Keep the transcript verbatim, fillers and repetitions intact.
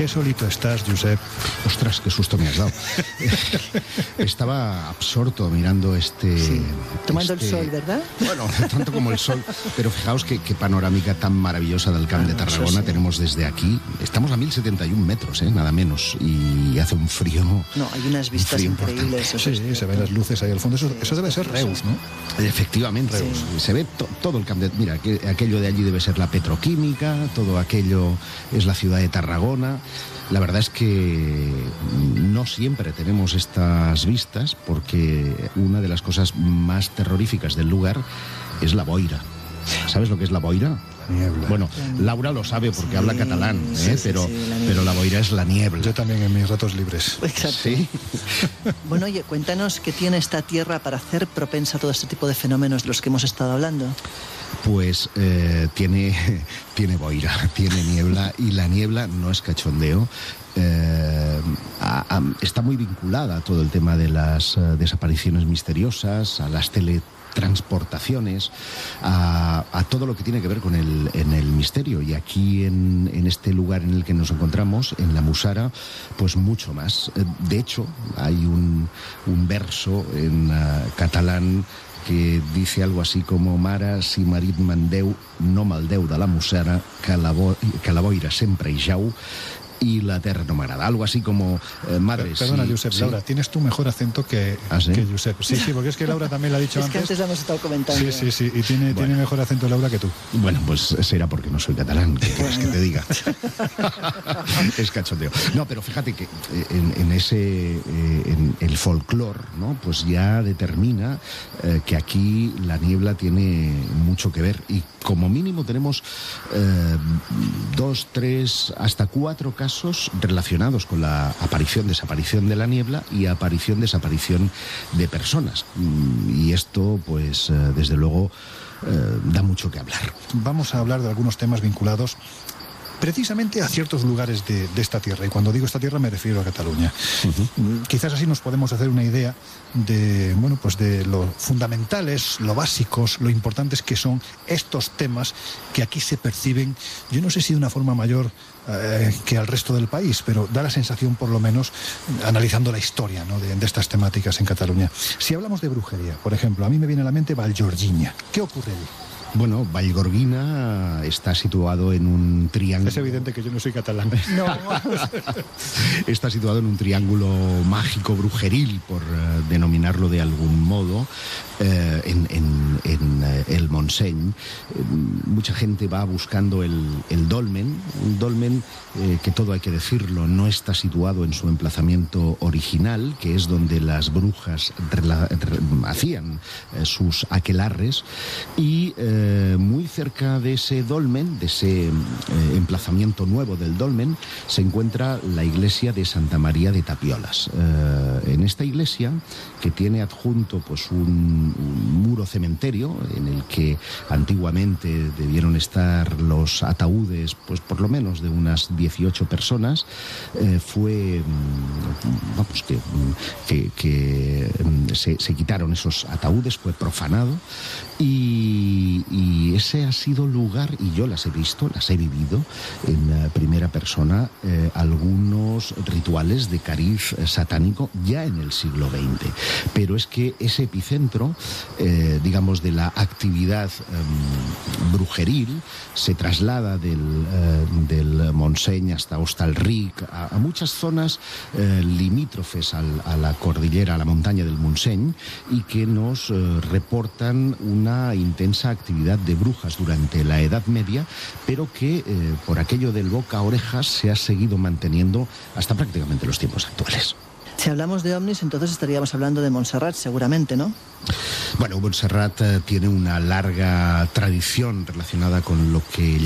Qué solito estás, Josep. Ostras, qué susto me has dado. Estaba absorto mirando este... Sí. Tomando este... el sol, ¿verdad? Bueno, tanto como el sol. Pero fijaos qué, qué panorámica tan maravillosa del Camp ah, de Tarragona sí. tenemos desde aquí. Estamos a mil setenta y un metros, ¿eh? Nada menos. Y hace un frío... No, hay unas vistas increíbles. Sí, sí, se ven las luces ahí al fondo. Eso, sí, eso debe ser Reus, ¿no? Efectivamente. Reus. Sí. Se ve to, todo el Camp de... Mira, que, aquello de allí debe ser la petroquímica, todo aquello es la ciudad de Tarragona. La verdad es que no siempre tenemos estas vistas porque una de las cosas más terroríficas del lugar es la boira. ¿Sabes lo que es la boira? Niebla. Bueno, Laura lo sabe porque sí, habla catalán, ¿eh? sí, sí, pero, sí, la pero la boira es la niebla. Yo también en mis ratos libres. Exacto. ¿Sí? Bueno, oye, cuéntanos qué tiene esta tierra para hacer propensa a todo este tipo de fenómenos de los que hemos estado hablando. Pues eh, tiene, tiene boira, tiene niebla, y la niebla no es cachondeo. Eh, a, a, está muy vinculada a todo el tema de las uh, desapariciones misteriosas, a las teletransportaciones, a, a todo lo que tiene que ver con el, en el misterio. Y aquí en, en este lugar en el que nos encontramos, en la Mussara, pues mucho más. De hecho, hay un, un verso en uh, catalán que dice algo así como: Mare, si marit mandeu, no maldeu de la Mussara, que la, bo que la boira sempre hi jau y la terra no m'agrada. Algo así como, eh, madre... Perdona, sí, Josep, sí. Laura, tienes tu mejor acento que, ¿Ah, sí? que Josep. Sí, sí, porque es que Laura también lo ha dicho es antes. Es que antes la hemos estado comentando. Sí, sí, sí, y tiene, bueno. tiene mejor acento Laura que tú. Bueno, pues será porque no soy catalán, ¿qué quieres que te diga? Es cachondeo. No, pero fíjate que en, en ese... en el folclore, ¿no? Pues ya determina eh, que aquí la niebla tiene mucho que ver, y como mínimo tenemos eh, dos, tres, hasta cuatro casos relacionados con la aparición, desaparición de la niebla y aparición, desaparición de personas. Y esto, pues, eh, desde luego, eh, da mucho que hablar. Vamos a hablar de algunos temas vinculados precisamente a ciertos lugares de, de esta tierra, y cuando digo esta tierra me refiero a Cataluña. Uh-huh. Quizás así nos podemos hacer una idea de, bueno, pues de lo fundamentales, lo básicos, lo importantes que son estos temas que aquí se perciben, yo no sé si de una forma mayor eh, que al resto del país, pero da la sensación, por lo menos, analizando la historia, ¿no? de, de estas temáticas en Cataluña. Si hablamos de brujería, por ejemplo, a mí me viene a la mente Vallgorguina. ¿Qué ocurre allí? Bueno, Vallgorguina está situado en un triángulo... Es evidente que yo no soy catalán. No. Está situado en un triángulo mágico brujeril, por uh, denominarlo de algún modo, eh, en, en, en uh, el Montseny. Eh, mucha gente va buscando el, el dolmen, un dolmen eh, que, todo hay que decirlo, no está situado en su emplazamiento original, que es donde las brujas rela, re, hacían eh, sus aquelarres, y... Eh, muy cerca de ese dolmen, de ese eh, emplazamiento nuevo del dolmen, se encuentra la iglesia de Santa María de Tapiolas. Eh, en esta iglesia, que tiene adjunto pues un, un muro cementerio en el que antiguamente debieron estar los ataúdes, pues por lo menos de unas dieciocho personas, eh, fue vamos que, que, que se, se quitaron esos ataúdes, fue profanado, y Y ese ha sido lugar, y yo las he visto, las he vivido en uh, primera persona, eh, algunos rituales de cariz eh, satánico ya en el siglo veinte. Pero es que ese epicentro, eh, digamos, de la actividad eh, brujeril, se traslada del, eh, del Montseny hasta Hostalric, a, a muchas zonas eh, limítrofes al, a la cordillera, a la montaña del Montseny, y que nos eh, reportan una intensa actividad de brujas durante la Edad Media, pero que eh, por aquello del boca a orejas se ha seguido manteniendo hasta prácticamente los tiempos actuales. Si hablamos de ovnis, entonces estaríamos hablando de Montserrat, seguramente, ¿no? Bueno, Montserrat eh, tiene una larga tradición relacionada con lo que